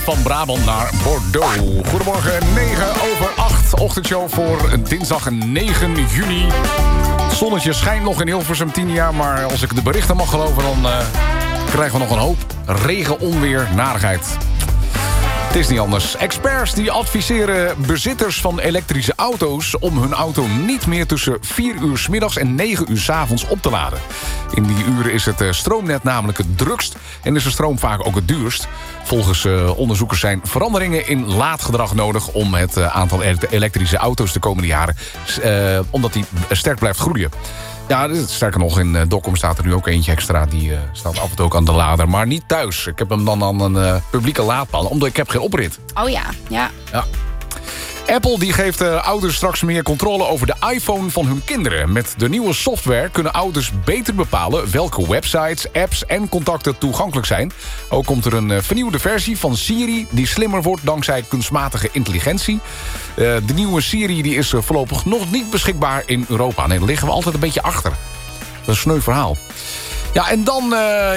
Van Brabant naar Bordeaux. Goedemorgen, 9:08. Ochtendshow voor dinsdag 9 juni. Het zonnetje schijnt nog in Hilversum 10 jaar... maar als ik de berichten mag geloven... dan krijgen we nog een hoop regen, onweer, narigheid. Het is niet anders. Experts die adviseren bezitters van elektrische auto's... om hun auto niet meer tussen 4 uur 's middags en 9 uur 's avonds op te laden. In die uren is het stroomnet namelijk het drukst... en is de stroom vaak ook het duurst. Volgens onderzoekers zijn veranderingen in laadgedrag nodig... om het aantal elektrische auto's de komende jaren... omdat die sterk blijft groeien. Ja, sterker nog, in Dokkum staat er nu ook eentje extra. Die staat af en toe ook aan de lader, maar niet thuis. Ik heb hem dan aan een publieke laadpaal, omdat ik heb geen oprit. Oh ja. Apple die geeft ouders straks meer controle over de iPhone van hun kinderen. Met de nieuwe software kunnen ouders beter bepalen... welke websites, apps en contacten toegankelijk zijn. Ook komt er een vernieuwde versie van Siri... die slimmer wordt dankzij kunstmatige intelligentie. De nieuwe Siri die is voorlopig nog niet beschikbaar in Europa. Nee, daar liggen we altijd een beetje achter. Dat is een sneu verhaal. Ja, en dan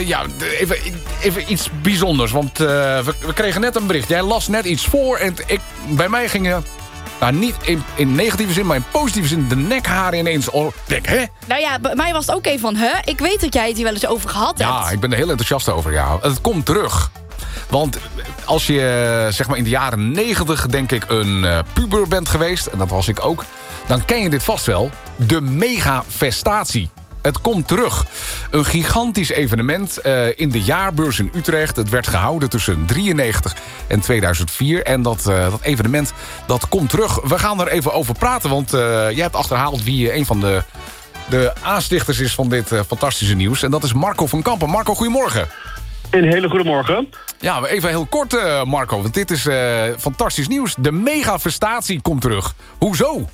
even iets bijzonders. Want we kregen net een bericht. Jij las net iets voor en bij mij gingen... Nou, niet in negatieve zin, maar in positieve zin... de nekharen ineens... hè? Nou ja, bij mij was het ook even van... Ik weet dat jij het hier wel eens over gehad hebt. Ja, ik ben er heel enthousiast over, ja. Het komt terug. Want als je zeg maar in de jaren 90, denk ik, een puber bent geweest... en dat was ik ook... dan ken je dit vast wel. De megafestatie. Het komt terug. Een gigantisch evenement in de jaarbeurs in Utrecht. Het werd gehouden tussen 1993 en 2004. En dat evenement, dat komt terug. We gaan er even over praten, want jij hebt achterhaald... wie een van de aanstichters is van dit fantastische nieuws. En dat is Marco van Kampen. Marco, goedemorgen. Een hele goede morgen. Ja, even heel kort, Marco, want dit is fantastisch nieuws. De megafestatie komt terug. Hoezo?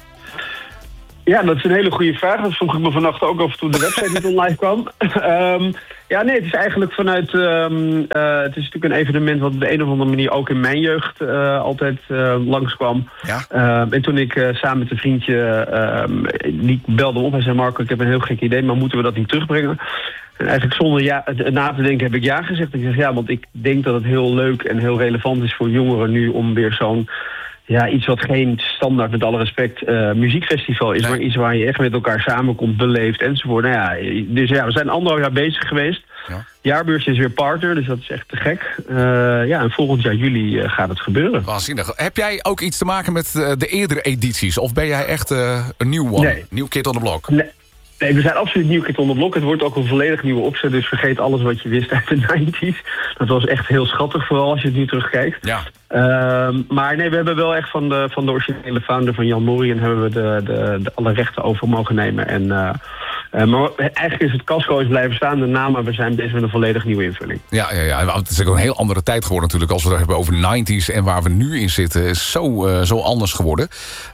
Ja, dat is een hele goede vraag. Dat vroeg ik me vannacht ook af toen de website niet online kwam. Het is eigenlijk vanuit... het is natuurlijk een evenement wat op de een of andere manier ook in mijn jeugd altijd langskwam. Ja. En toen ik samen met een vriendje... die belde op en zei: Marco, ik heb een heel gek idee, maar moeten we dat niet terugbrengen? En eigenlijk zonder na te denken heb ik ja gezegd. Ik zeg ja, want ik denk dat het heel leuk en heel relevant is voor jongeren nu om weer zo'n... Ja, iets wat geen standaard, met alle respect, muziekfestival is... Nee. Maar iets waar je echt met elkaar samenkomt, beleeft enzovoort. Nou ja, dus ja, we zijn 1,5 jaar bezig geweest. Ja. Jaarbeurs is weer partner, dus dat is echt te gek. En volgend jaar juli gaat het gebeuren. Waanzinnig. Heb jij ook iets te maken met de eerdere edities? Of ben jij echt een nieuw one? Nee. Nieuw kid on the block? Nee, we zijn absoluut nieuw kid on the block. Het wordt ook een volledig nieuwe opzet, dus vergeet alles wat je wist uit de 90's. Dat was echt heel schattig, vooral als je het nu terugkijkt. Ja. Maar nee, we hebben wel echt van de originele founder van Jan Morien... hebben we de alle rechten over mogen nemen. Maar eigenlijk is het casco blijven staan, de naam... maar we zijn bezig met een volledig nieuwe invulling. Ja. Het is ook een heel andere tijd geworden natuurlijk... als we het hebben over de 90's en waar we nu in zitten... is zo anders geworden.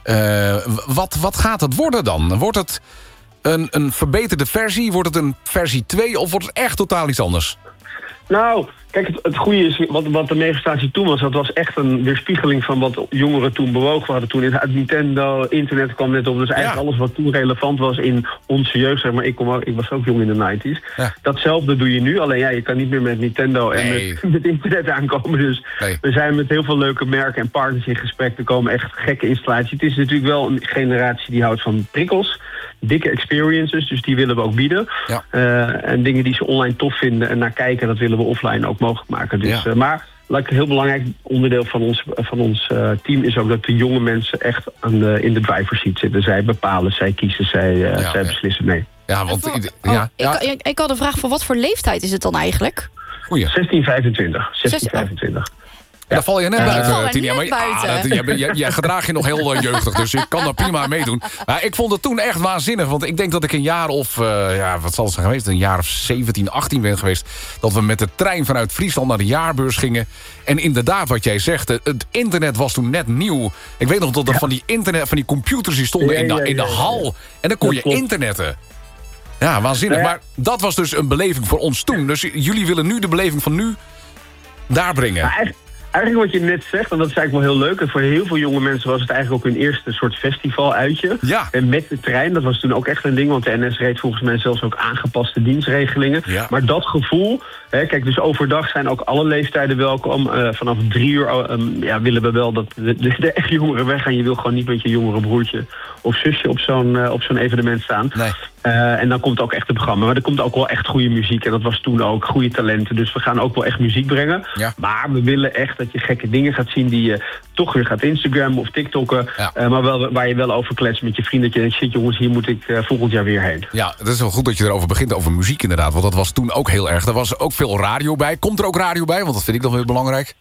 Wat gaat het worden dan? Wordt het een verbeterde versie? Wordt het een versie 2 of wordt het echt totaal iets anders? Nou, kijk, het goede is, wat de megafestatie toen was... dat was echt een weerspiegeling van wat jongeren toen bewogen hadden. Toen uit Nintendo, internet kwam net op. Dus eigenlijk alles wat toen relevant was in onze jeugd. Zeg maar, ik was ook jong in de 90's. Ja. Datzelfde doe je nu. Alleen je kan niet meer met Nintendo en met internet aankomen. Dus we zijn met heel veel leuke merken en partners in gesprek. Er komen echt gekke installaties. Het is natuurlijk wel een generatie die houdt van prikkels. Dikke experiences, dus die willen we ook bieden. Ja. En dingen die ze online tof vinden en naar kijken... dat willen we offline ook mogelijk maken. Dus, maar een heel belangrijk onderdeel van ons team... is ook dat de jonge mensen echt in de driver's seat zitten. Zij bepalen, zij kiezen, zij beslissen mee. Ja, want... Ik had een vraag, voor wat voor leeftijd is het dan eigenlijk? Goeie. 16-25. Ja. Daar val je net buiten, Tinia. Maar jij gedraagt je nog heel jeugdig, dus je kan daar prima meedoen. Maar ik vond het toen echt waanzinnig, want ik denk dat ik een jaar of... wat zal het zijn geweest? Een jaar of 17, 18 ben geweest... dat we met de trein vanuit Friesland naar de jaarbeurs gingen. En inderdaad, wat jij zegt, het internet was toen net nieuw. Ik weet nog dat er van die computers die stonden in de hal. En dan kon je internetten. Ja, waanzinnig. Maar dat was dus een beleving voor ons toen. Dus jullie willen nu de beleving van nu daar brengen. Eigenlijk wat je net zegt, en dat is eigenlijk wel heel leuk... en voor heel veel jonge mensen was het eigenlijk ook hun eerste soort festivaluitje. Ja. En met de trein, dat was toen ook echt een ding... want de NS reed volgens mij zelfs ook aangepaste dienstregelingen. Ja. Maar dat gevoel Kijk, dus overdag zijn ook alle leeftijden welkom. Vanaf 3 uur willen we wel dat de echt jongeren weggaan. Je wil gewoon niet met je jongere broertje of zusje op zo'n evenement staan. Nee. En dan komt ook echt het programma. Maar er komt ook wel echt goede muziek. En dat was toen ook goede talenten. Dus we gaan ook wel echt muziek brengen. Ja. Maar we willen echt dat je gekke dingen gaat zien die je toch weer gaat Instagrammen of TikTokken. Ja. Maar wel, waar je wel over kletst met je vrienden. Dat je denkt, shit jongens, hier moet ik volgend jaar weer heen. Ja, het is wel goed dat je erover begint, over muziek inderdaad. Want dat was toen ook heel erg. Er was ook veel radio bij. Komt er ook radio bij? Want dat vind ik dan weer belangrijk.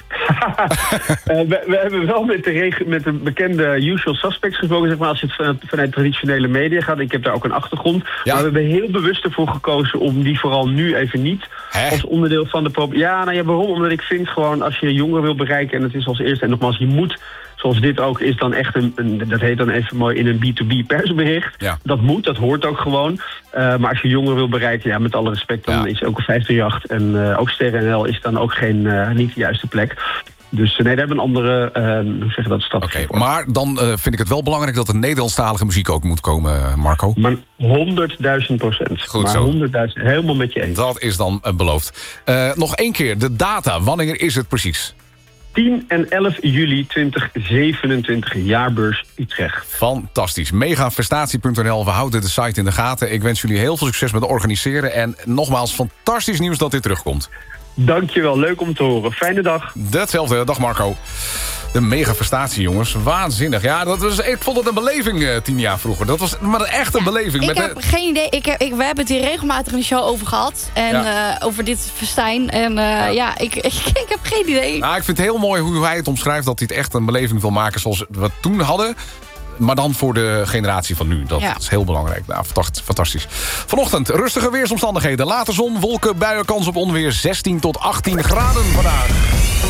We hebben wel met de bekende usual suspects gesproken, zeg maar, als je het vanuit traditionele media gaat. Ik heb daar ook een achtergrond. Ja. Maar we hebben heel bewust ervoor gekozen om die vooral nu even niet als onderdeel van de waarom? Omdat ik vind gewoon, als je jongeren wil bereiken, en het is als eerste, en nogmaals, je moet, zoals dit ook, is dan echt dat heet dan even mooi in een B2B persbericht. Ja. Dat moet, dat hoort ook gewoon. Maar als je jongeren wil bereiken, ja, met alle respect, dan is ook een 538 en ook Sterren NL is dan ook niet de juiste plek. Dus nee, daar hebben we een andere, hoe zeg je dat, strategie voor. Maar dan vind ik het wel belangrijk dat er Nederlandstalige muziek ook moet komen, Marco. Maar 100.000%. Goed maar zo. 100.000, helemaal met je eens. Dat is dan beloofd. Nog 1 keer, de data. Wanneer is het precies? 10 en 11 juli 2027, Jaarbeurs Utrecht. Fantastisch. Megafestatie.nl. We houden de site in de gaten. Ik wens jullie heel veel succes met het organiseren. En nogmaals, fantastisch nieuws dat dit terugkomt. Dankjewel, leuk om te horen. Fijne dag. Hetzelfde. Dag Marco. De Megafestatie, jongens. Waanzinnig. Ja, ik vond het een beleving 10 jaar vroeger. Dat was maar echt een beleving. Ik heb geen idee. We hebben het hier regelmatig in de show over gehad. En over dit festijn. En ik heb geen idee. Nou, ik vind het heel mooi hoe hij het omschrijft. Dat hij het echt een beleving wil maken zoals we het toen hadden. Maar dan voor de generatie van nu. Dat is heel belangrijk. Nou, fantastisch. Vanochtend rustige weersomstandigheden. Later zon, wolken, buien, kans op onweer. 16 tot 18 graden vandaag.